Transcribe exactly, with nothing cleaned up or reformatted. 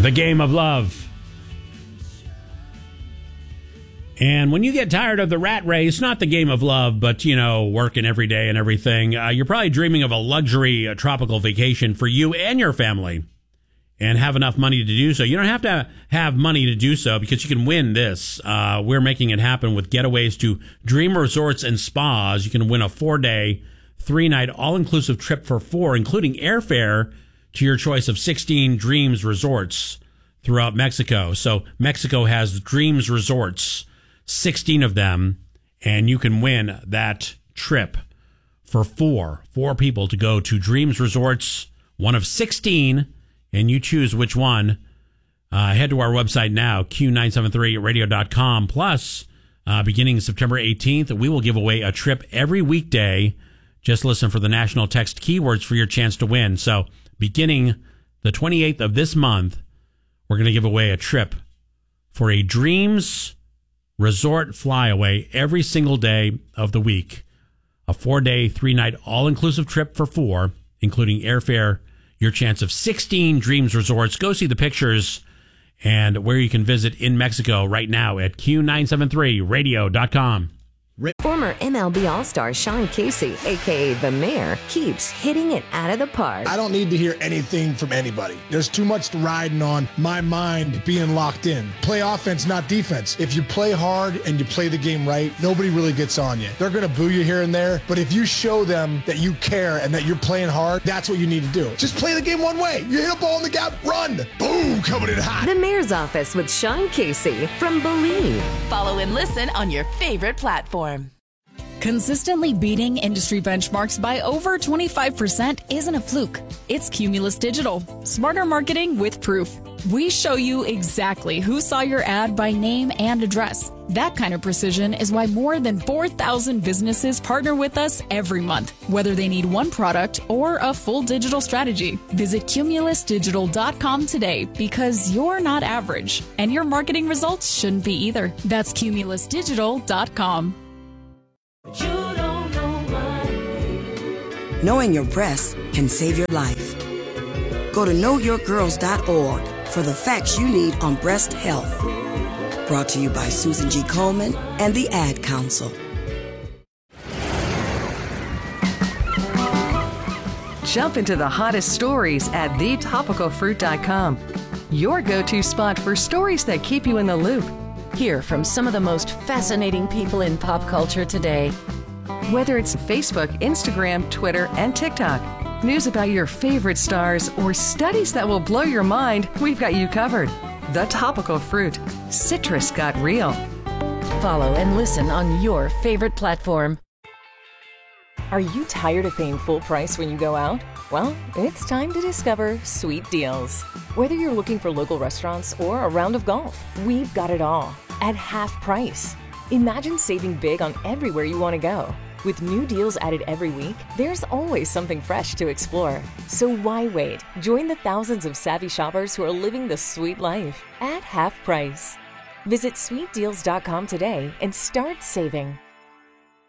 The Game of Love. And when you get tired of the rat race, not the game of love, but, you know, working every day and everything, uh, you're probably dreaming of a luxury uh, tropical vacation for you and your family and have enough money to do so. You don't have to have money to do so because you can win this. Uh, we're making it happen with getaways to Dream Resorts and Spas. You can win a four-day, three-night, all-inclusive trip for four, including airfare to your choice of sixteen Dreams Resorts throughout Mexico. So Mexico has Dreams Resorts, sixteen of them, and you can win that trip for four, four people to go to Dreams Resorts, one of sixteen, and you choose which one. Uh, head to our website now, Q nine seven three radio dot com. Plus, uh, beginning September eighteenth, we will give away a trip every weekday. Just listen for the national text keywords for your chance to win. So, beginning the twenty-eighth of this month, we're going to give away a trip for a Dreams Resort flyaway every single day of the week. A four-day, three-night, all-inclusive trip for four, including airfare, your chance of sixteen Dreams Resorts. Go see the pictures and where you can visit in Mexico right now at Q nine seven three radio dot com. Former M L B All-Star Sean Casey, a k a. The Mayor, keeps hitting it out of the park. I don't need to hear anything from anybody. There's too much riding on my mind being locked in. Play offense, not defense. If you play hard and you play the game right, nobody really gets on you. They're going to boo you here and there, but if you show them that you care and that you're playing hard, that's what you need to do. Just play the game one way. You hit a ball in the gap, run. Boom, coming in hot. The Mayor's Office with Sean Casey from Believe. Follow and listen on your favorite platform. Consistently beating industry benchmarks by over twenty-five percent isn't a fluke. It's Cumulus Digital. Smarter marketing with proof. We show you exactly who saw your ad by name and address. That kind of precision is why more than four thousand businesses partner with us every month, whether they need one product or a full digital strategy. Visit cumulus digital dot com today because you're not average, and your marketing results shouldn't be either. That's cumulus digital dot com. You don't know my name. Knowing your breasts can save your life. Go to know your girls dot org for the facts you need on breast health. Brought to you by Susan G. Komen and the Ad Council. Jump into the hottest stories at the topical fruit dot com. Your go-to spot for stories that keep you in the loop. Hear from some of the most fascinating people in pop culture today. Whether it's Facebook, Instagram, Twitter, and TikTok, news about your favorite stars, or studies that will blow your mind, we've got you covered. The Topical Fruit. Citrus got real. Follow and listen on your favorite platform. Are you tired of paying full price when you go out? Well, it's time to discover Sweet Deals. Whether you're looking for local restaurants or a round of golf, we've got it all at half price. Imagine saving big on everywhere you want to go. With new deals added every week, there's always something fresh to explore. So why wait? Join the thousands of savvy shoppers who are living the sweet life at half price. Visit sweet deals dot com today and start saving.